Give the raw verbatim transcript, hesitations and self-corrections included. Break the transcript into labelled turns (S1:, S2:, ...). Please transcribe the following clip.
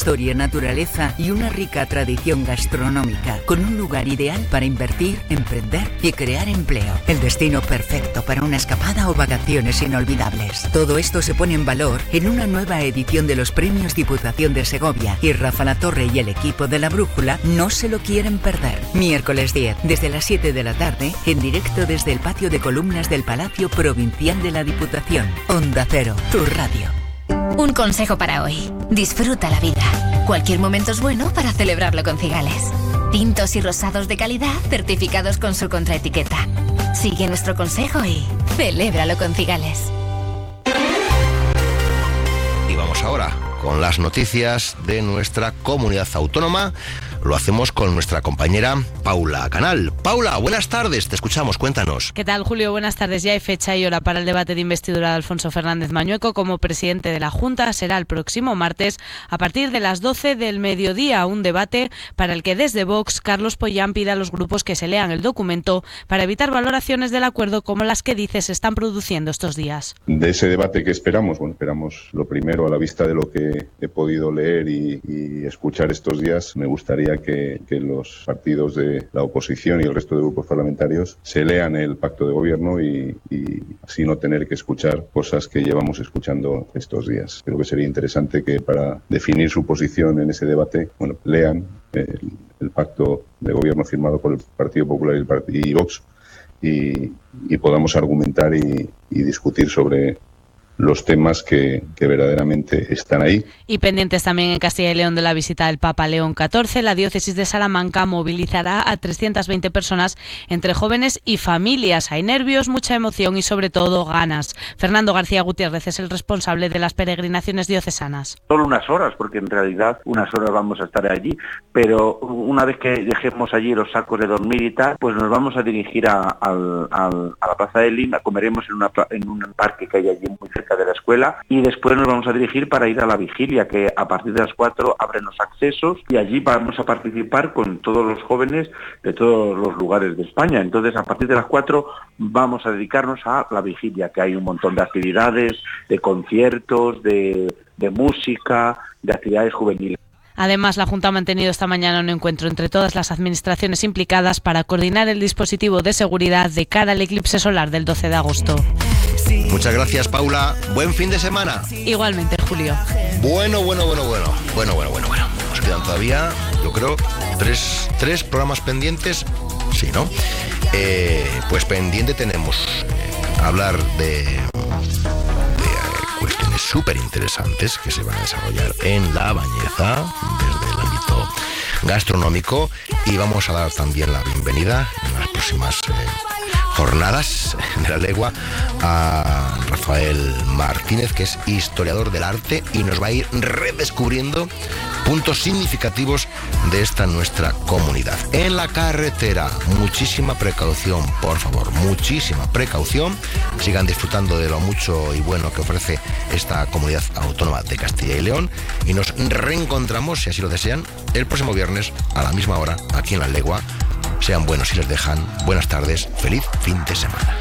S1: historia, naturaleza y una rica tradición gastronómica, con un lugar ideal para invertir, emprender y crear empleo. El destino perfecto para una escapada o vacaciones inolvidables. Todo esto se pone en valor en una nueva edición de los Premios Diputación de Segovia, y Rafa Latorre y el equipo de La Brújula no se lo quieren perder. Miércoles diez, desde las siete de la tarde, en directo desde el patio de columnas del Palacio Provincial de la Diputación. Onda Cero, tu radio.
S2: Un consejo para hoy. Disfruta la vida. Cualquier momento es bueno para celebrarlo con Cigales. Tintos y rosados de calidad certificados con su contraetiqueta. Sigue nuestro consejo y celébralo con Cigales.
S3: Y vamos ahora con las noticias de nuestra comunidad autónoma. Lo hacemos con nuestra compañera Paula Canal. Paula, buenas tardes, te escuchamos, cuéntanos.
S4: ¿Qué tal, Julio? Buenas tardes. Ya hay fecha y hora para el debate de investidura de Alfonso Fernández Mañueco como presidente de la Junta. Será el próximo martes a partir de las doce del mediodía. Un debate para el que desde Vox, Carlos Pollán pide a los grupos que se lean el documento para evitar valoraciones del acuerdo como las que dice se están produciendo estos días.
S5: De ese debate que esperamos, bueno, esperamos lo primero a la vista de lo que he podido leer y, y escuchar estos días. Me gustaría Que, que los partidos de la oposición y el resto de grupos parlamentarios se lean el pacto de gobierno y, y así no tener que escuchar cosas que llevamos escuchando estos días. Creo que sería interesante que para definir su posición en ese debate, bueno, lean el, el pacto de gobierno firmado por el Partido Popular y, el Part- y Vox y, y podamos argumentar y, y discutir sobre los temas que, que verdaderamente están ahí.
S4: Y pendientes también en Castilla y León de la visita del Papa León catorce, la diócesis de Salamanca movilizará a trescientas veinte personas entre jóvenes y familias. Hay nervios, mucha emoción y sobre todo ganas. Fernando García Gutiérrez es el responsable de las peregrinaciones diocesanas.
S6: Solo unas horas, porque en realidad unas horas vamos a estar allí, pero una vez que dejemos allí los sacos de dormir y tal, pues nos vamos a dirigir a, al, al, a la Plaza de Lima, comeremos en, una, en un parque que hay allí muy cerca de la escuela y después nos vamos a dirigir para ir a la vigilia, que a partir de las cuatro abren los accesos y allí vamos a participar con todos los jóvenes de todos los lugares de España. Entonces a partir de las cuatro vamos a dedicarnos a la vigilia, que hay un montón de actividades, de conciertos, de, de música, de actividades juveniles.
S4: Además, la Junta ha mantenido esta mañana un encuentro entre todas las administraciones implicadas para coordinar el dispositivo de seguridad de cara al eclipse solar del doce de agosto.
S3: Muchas gracias, Paula. Buen fin de semana.
S4: Igualmente, Julio.
S3: Bueno, bueno, bueno, bueno. Bueno, bueno, bueno, bueno. Nos quedan todavía, yo creo, tres, tres programas pendientes. Sí, ¿no? Eh, pues pendiente tenemos eh, hablar de... cuestiones súper interesantes que se van a desarrollar en La Bañeza desde el ámbito gastronómico y vamos a dar también la bienvenida en las próximas eh, jornadas de la legua a Rafael Martínez, que es historiador del arte y nos va a ir redescubriendo puntos significativos de esta nuestra comunidad. En la carretera, muchísima precaución, por favor, muchísima precaución. Sigan disfrutando de lo mucho y bueno que ofrece esta comunidad autónoma de Castilla y León y nos reencontramos, si así lo desean, el próximo viernes a la misma hora aquí en La Legua. Sean buenos si les dejan. Buenas tardes, feliz fin de semana.